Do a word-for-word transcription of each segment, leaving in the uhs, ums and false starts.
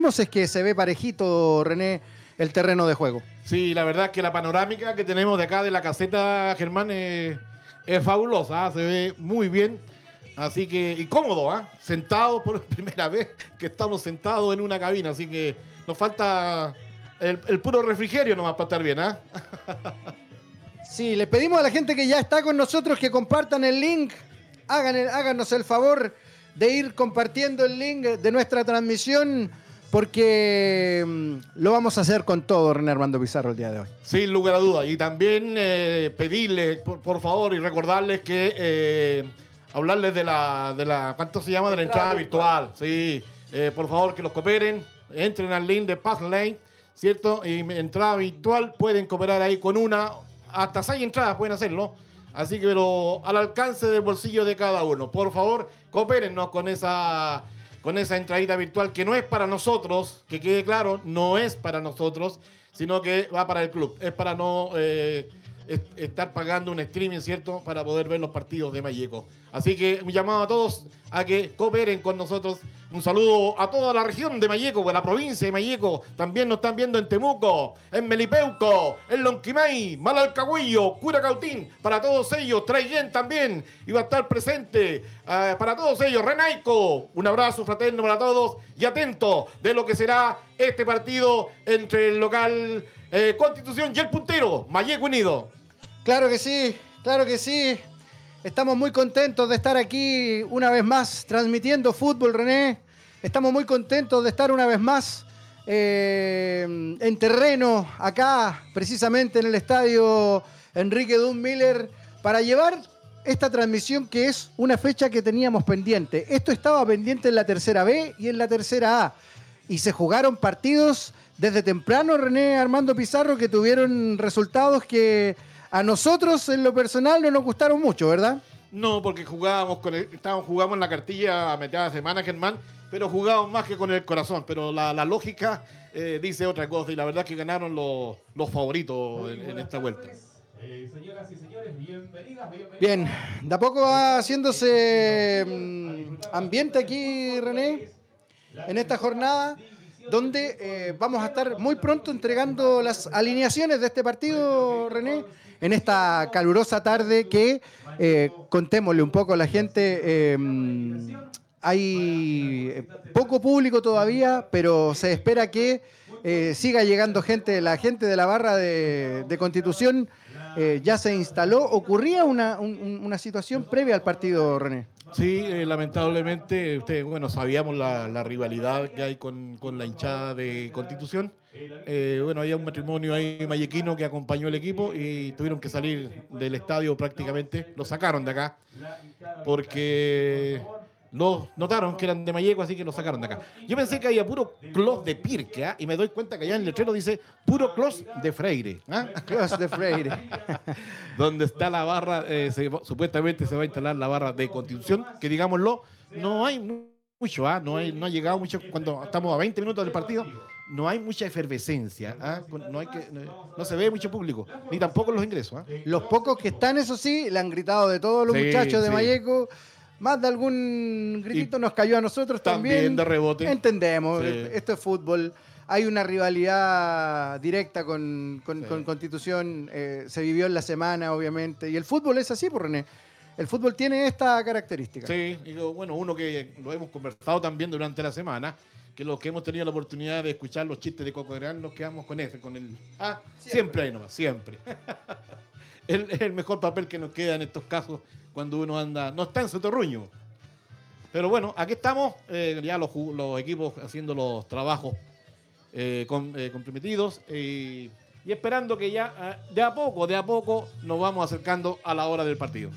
es que se ve parejito, René, el terreno de juego. Sí, la verdad es que la panorámica que tenemos de acá de la caseta, Germán, es, es fabulosa, ¿ah? Se ve muy bien. Así que, y cómodo, ¿ah? Sentado por primera vez que estamos sentados en una cabina. Así que nos falta el, el puro refrigerio nomás para estar bien, ¿ah? Sí, le pedimos a la gente que ya está con nosotros que compartan el link. Hagan el, háganos el favor de ir compartiendo el link de nuestra transmisión, porque mmm, lo vamos a hacer con todo, René Armando Pizarro, el día de hoy. Sin lugar a dudas. Y también eh, pedirles, por, por favor, y recordarles que eh, hablarles de la, de la, ¿cuánto se llama? De la entrada virtual. Sí, eh, por favor, que los cooperen. Entren al link de Passlane, ¿cierto? Y entrada virtual, pueden cooperar ahí con una, hasta seis entradas pueden hacerlo. Así que pero al alcance del bolsillo de cada uno. Por favor, coopérennos con esa, con esa entradita virtual que no es para nosotros, que quede claro, no es para nosotros, sino que va para el club. Es para no eh, es, estar pagando un streaming, ¿cierto? Para poder ver los partidos de Malleco. Así que un llamado a todos a que cooperen con nosotros. Un saludo a toda la región de Malleco, a la provincia de Malleco. También nos están viendo en Temuco, en Melipeuco, en Lonquimay, Malalcahuillo, Curacautín. Para todos ellos, Traillén también. Y va a estar presente uh, para todos ellos, Renaico. Un abrazo fraterno para todos y atento de lo que será este partido entre el local eh, Constitución y el puntero, Malleco Unido. Claro que sí, claro que sí. Estamos muy contentos de estar aquí una vez más transmitiendo fútbol, René. Estamos muy contentos de estar una vez más eh, en terreno, acá, precisamente en el estadio Enrique Dunn Miller, para llevar esta transmisión que es una fecha que teníamos pendiente. Esto estaba pendiente en la tercera B y en la tercera A. Y se jugaron partidos desde temprano, René Armando Pizarro, que tuvieron resultados que a nosotros en lo personal no nos gustaron mucho, ¿verdad? No, porque jugábamos con el, estábamos, jugamos en la cartilla a mitad de semana, Germán, pero jugábamos más que con el corazón. Pero la, la lógica eh, dice otra cosa y la verdad es que ganaron los, los favoritos en, en esta vuelta. Eh, señoras y señores, bienvenidas, bienvenidas. Bien, de a poco va haciéndose mmm, ambiente aquí, René, en esta jornada, donde eh, vamos a estar muy pronto entregando las alineaciones de este partido, René, en esta calurosa tarde que, eh, contémosle un poco a la gente, eh, hay poco público todavía, pero se espera que eh, siga llegando gente. La gente de la barra de, de Constitución eh, ya se instaló. ¿Ocurría una, un, una situación previa al partido, René? Sí, eh, lamentablemente, ustedes, bueno, sabíamos la, la rivalidad que hay con, con la hinchada de Constitución. Eh, bueno, había un matrimonio ahí mallequino que acompañó el equipo y tuvieron que salir del estadio prácticamente. Lo sacaron de acá porque los notaron que eran de Malleco, así que lo sacaron de acá. Yo pensé que había puro clos de Pirque, ¿eh? Y me doy cuenta que allá en el letrero dice puro clos de Freire. ¿eh? Clos de Freire. Donde está la barra, eh, se, supuestamente se va a instalar la barra de Constitución, que digámoslo, no hay mucho, ¿eh? no, hay, no ha llegado mucho, cuando estamos a veinte minutos del partido, no hay mucha efervescencia, ¿eh? no, hay que, no, no se ve mucho público, ni tampoco los ingresos. ¿eh? Los pocos que están, eso sí, le han gritado de todos los sí, muchachos de sí. Malleco. Más de algún gritito y nos cayó a nosotros también. También de rebote. Entendemos, sí. Esto es fútbol. Hay una rivalidad directa con, con, sí. con Constitución. Eh, se vivió en la semana, obviamente. Y el fútbol es así, por René. El fútbol tiene esta característica. Sí, y bueno, uno que lo hemos conversado también durante la semana, que los que hemos tenido la oportunidad de escuchar los chistes de Coco Gran, nos quedamos con ese, con el... Ah, siempre, siempre ahí nomás, siempre. el, el mejor papel que nos queda en estos casos cuando uno anda, no está en su terruño. Pero bueno, aquí estamos, eh, ya los, los equipos haciendo los trabajos eh, con, eh, comprometidos eh, y esperando que ya eh, de a poco, de a poco nos vamos acercando a la hora del partido.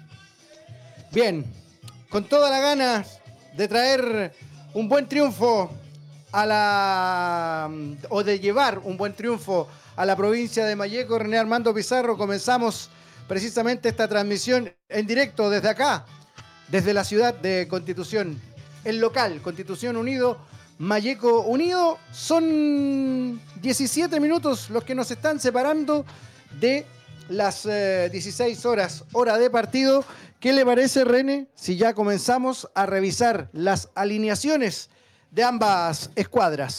Bien, con toda la gana de traer un buen triunfo a la, o de llevar un buen triunfo a la provincia de Malleco, René Armando Pizarro, comenzamos precisamente esta transmisión en directo desde acá, desde la ciudad de Constitución, el local, Constitución Unido, Malleco Unido. Son diecisiete minutos los que nos están separando de las eh, dieciséis horas, hora de partido. ¿Qué le parece, René, si ya comenzamos a revisar las alineaciones de ambas escuadras?